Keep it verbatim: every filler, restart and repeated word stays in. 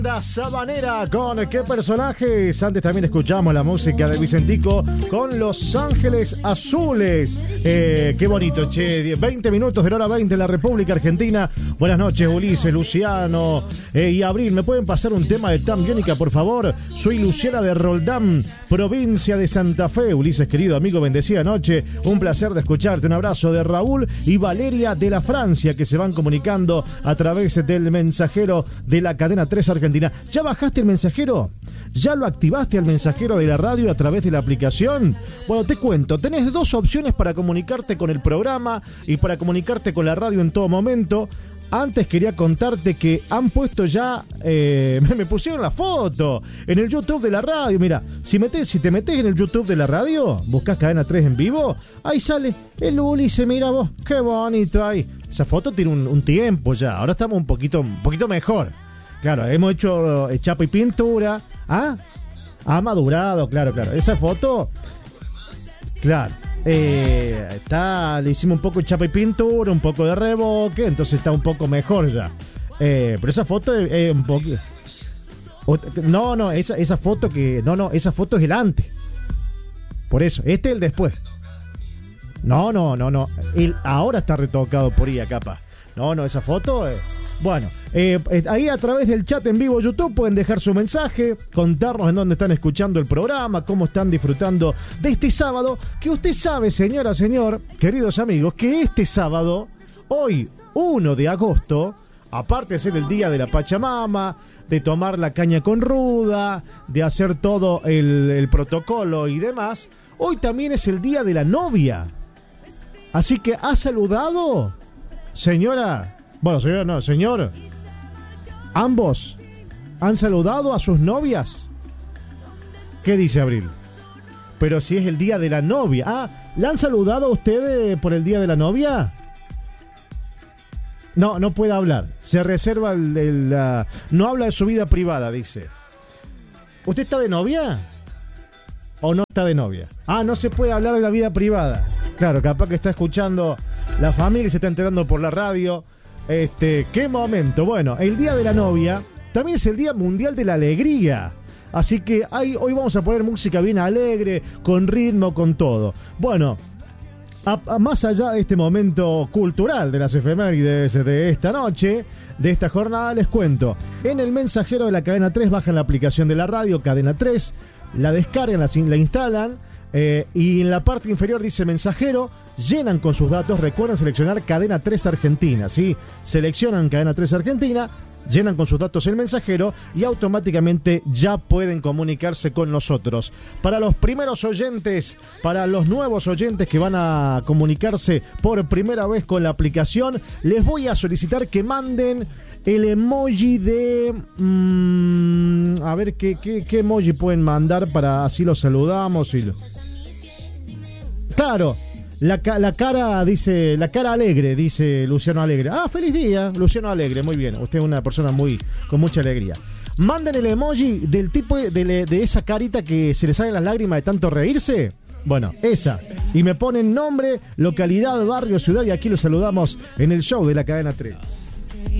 La Sabanera con qué personajes. Antes también escuchamos la música de Vicentico con Los Ángeles Azules. Eh, qué bonito, che. veinte minutos de la hora veinte en la República Argentina. Buenas noches, Ulises, Luciano eh, y Abril. ¿Me pueden pasar un tema de Tam Biónica, por favor? Soy Luciana de Roldán, provincia de Santa Fe. Ulises, querido amigo, bendecida noche. Un placer de escucharte. Un abrazo de Raúl y Valeria de la Francia, que se van comunicando a través del mensajero de la cadena tres Argentina. ¿Ya bajaste el mensajero? ¿Ya lo activaste al mensajero de la radio a través de la aplicación? Bueno, te cuento, tenés dos opciones para comunicarte con el programa y para comunicarte con la radio en todo momento. Antes quería contarte que han puesto ya, eh, me pusieron la foto en el YouTube de la radio. Mira, si, metés, si te metés en el YouTube de la radio, buscás Cadena tres en vivo, ahí sale el Ulises, mira vos, qué bonito ahí. Esa foto tiene un, un tiempo ya, ahora estamos un poquito, un poquito mejor. Claro, hemos hecho chapa y pintura. ¿Ah? Ha madurado, claro, claro. Esa foto, claro, eh, está, le hicimos un poco de chapa y pintura, un poco de reboque, entonces está un poco mejor ya. Eh, pero esa foto es, es un poco... No, no, esa, esa foto que... No, no, esa foto es el antes. Por eso, este es el después. No, no, no, no. El ahora está retocado por I A, capaz. No, no, esa foto... Eh, Bueno, eh, ahí a través del chat en vivo YouTube pueden dejar su mensaje, contarnos en dónde están escuchando el programa, cómo están disfrutando de este sábado, que usted sabe, señora, señor, queridos amigos, que este sábado, hoy, uno de agosto, aparte de ser el día de la Pachamama, de tomar la caña con ruda, de hacer todo el, el protocolo y demás, hoy también es el día de la novia. Así que, ¿ha saludado, señora? Bueno, señora, no, señor. ¿Ambos han saludado a sus novias? ¿Qué dice Abril? Pero si es el día de la novia. Ah, ¿la han saludado a ustedes por el día de la novia? No, no puede hablar. Se reserva el, el, uh, no habla de su vida privada, dice. ¿Usted está de novia? ¿O no está de novia? Ah, no se puede hablar de la vida privada. Claro, capaz que está escuchando la familia y se está enterando por la radio. Este, qué momento. Bueno, el día de la novia también es el día mundial de la alegría. Así que hay, hoy vamos a poner música bien alegre, con ritmo, con todo. Bueno, a, a más allá de este momento cultural de las efemérides de esta noche, de esta jornada, les cuento. En el mensajero de la Cadena tres bajan la aplicación de la radio, Cadena tres, la descargan, la, la instalan, eh, y en la parte inferior dice mensajero. Llenan con sus datos, recuerden seleccionar Cadena tres Argentina, ¿sí? Seleccionan Cadena tres Argentina, llenan con sus datos el mensajero y automáticamente ya pueden comunicarse con nosotros. Para los primeros oyentes, para los nuevos oyentes que van a comunicarse por primera vez con la aplicación, les voy a solicitar que manden el emoji de... Mmm, a ver, ¿qué, qué, qué emoji pueden mandar para así los saludamos? Y lo... Claro. La, la cara, dice, la cara alegre, dice Luciano Alegre. Ah, feliz día, Luciano Alegre, muy bien. Usted es una persona muy con mucha alegría. Manden el emoji del tipo de, de, de esa carita que se le salen las lágrimas de tanto reírse. Bueno, esa. Y me ponen nombre, localidad, barrio, ciudad y aquí los saludamos en el show de la Cadena tres.